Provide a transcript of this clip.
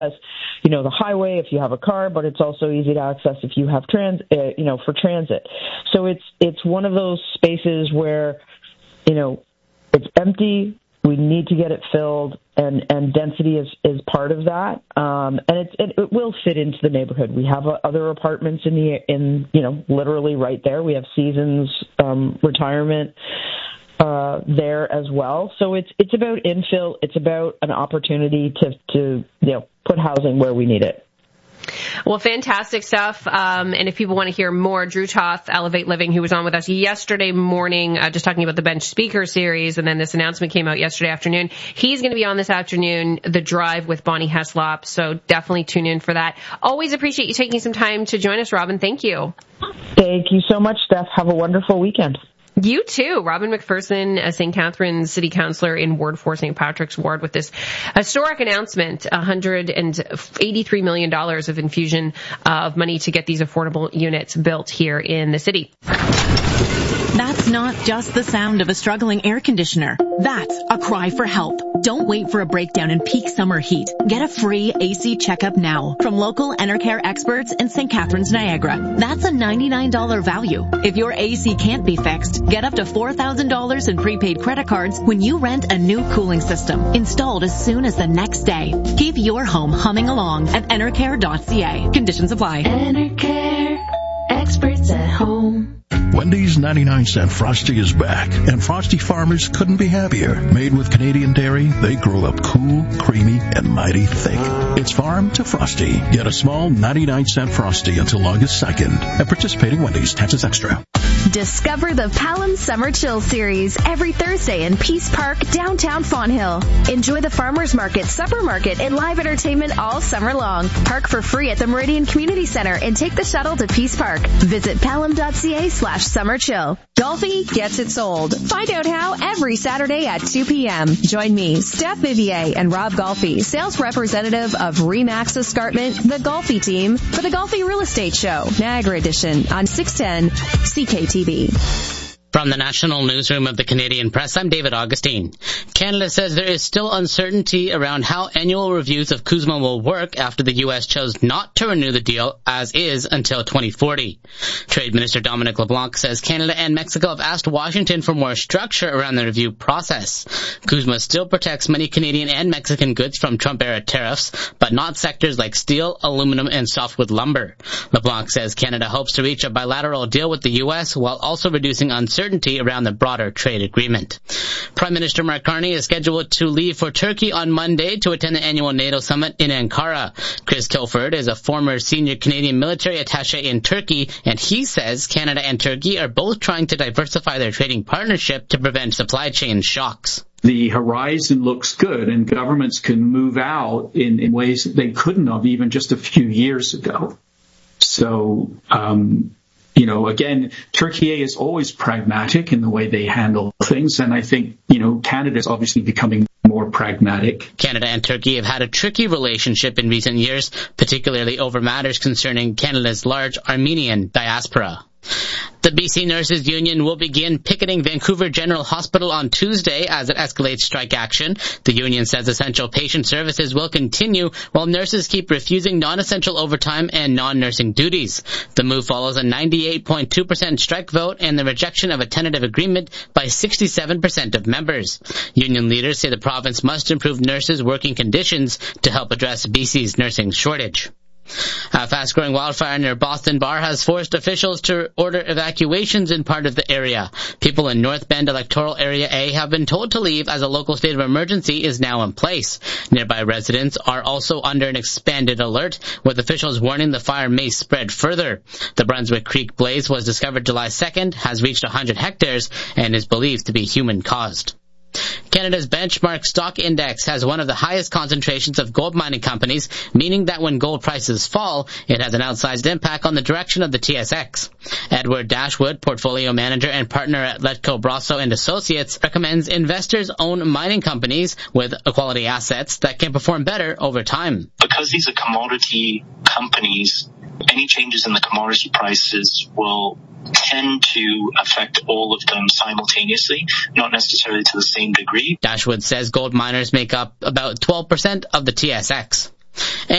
the highway if you have a car, but it's also easy to access if you have for transit. So it's one of those spaces where, it's empty. We need to get it filled, and density is part of that. And it will fit into the neighborhood. We have other apartments literally right there. We have Seasons retirement there as well. So it's about infill. It's about an opportunity to put housing where we need it. Well, fantastic stuff. And if people want to hear more, Drew Toth, Elevate Living, who was on with us yesterday morning, just talking about the Bench Speaker series, and then this announcement came out yesterday afternoon. He's going to be on this afternoon, The Drive with Bonnie Heslop, so definitely tune in for that. Always appreciate you taking some time to join us, Robin. Thank you. Thank you so much, Steph. Have a wonderful weekend. You too. Robin McPherson, St. Catharines City Councillor in Ward 4, St. Patrick's Ward, with this historic announcement, $183 million of infusion of money to get these affordable units built here in the city. That's not just the sound of a struggling air conditioner. That's a cry for help. Don't wait for a breakdown in peak summer heat. Get a free AC checkup now from local Enercare experts in St. Catharines, Niagara. That's a $99 value. If your AC can't be fixed, get up to $4,000 in prepaid credit cards when you rent a new cooling system installed as soon as the next day. Keep your home humming along at enercare.ca. Conditions apply. Enercare, experts at home. Wendy's 99-cent Frosty is back, and Frosty farmers couldn't be happier. Made with Canadian dairy, they grow up cool, creamy, and mighty thick. It's farm to Frosty. Get a small 99-cent Frosty until August 2nd at participating Wendy's. Taxes extra. Discover the Palam Summer Chill Series every Thursday in Peace Park, downtown Fonthill. Enjoy the Farmers Market, Supper Market, and live entertainment all summer long. Park for free at the Meridian Community Center and take the shuttle to Peace Park. Visit palam.ca/summer chill. Golfy gets it sold. Find out how every Saturday at 2 p.m. Join me, Steph Vivier, and Rob Golfy, sales representative of Remax Escarpment, the Golfy team, for the Golfy Real Estate Show, Niagara Edition, on 610 CKTV. From the National Newsroom of the Canadian Press, I'm David Augustine. Canada says there is still uncertainty around how annual reviews of CUSMA will work after the U.S. chose not to renew the deal as is until 2040. Trade Minister Dominic LeBlanc says Canada and Mexico have asked Washington for more structure around the review process. CUSMA still protects many Canadian and Mexican goods from Trump-era tariffs, but not sectors like steel, aluminum, and softwood lumber. LeBlanc says Canada hopes to reach a bilateral deal with the U.S. while also reducing uncertainty around the broader trade agreement. Prime Minister Mark Carney is scheduled to leave for Turkey on Monday to attend the annual NATO summit in Ankara. Chris Kilford is a former senior Canadian military attaché in Turkey, and he says Canada and Turkey are both trying to diversify their trading partnership to prevent supply chain shocks. The horizon looks good, and governments can move out in ways that they couldn't have even just a few years ago. So, again, Turkey is always pragmatic in the way they handle things, and I think, Canada is obviously becoming more pragmatic. Canada and Turkey have had a tricky relationship in recent years, particularly over matters concerning Canada's large Armenian diaspora. The BC Nurses Union will begin picketing Vancouver General Hospital on Tuesday as it escalates strike action. The union says essential patient services will continue while nurses keep refusing non-essential overtime and non-nursing duties. The move follows a 98.2% strike vote and the rejection of a tentative agreement by 67% of members. Union leaders say the province must improve nurses' working conditions to help address BC's nursing shortage. A fast-growing wildfire near Boston Bar has forced officials to order evacuations in part of the area. People in North Bend Electoral Area A have been told to leave as a local state of emergency is now in place. Nearby residents are also under an expanded alert, with officials warning the fire may spread further. The Brunswick Creek blaze was discovered July 2nd, has reached 100 hectares, and is believed to be human-caused. Canada's benchmark stock index has one of the highest concentrations of gold mining companies, meaning that when gold prices fall, it has an outsized impact on the direction of the TSX. Edward Dashwood, portfolio manager and partner at Letco Brasso & Associates, recommends investors own mining companies with quality assets that can perform better over time. Because these are commodity companies, any changes in the commodity prices will tend to affect all of them simultaneously, not necessarily to the same degree. Dashwood says gold miners make up about 12% of the TSX. And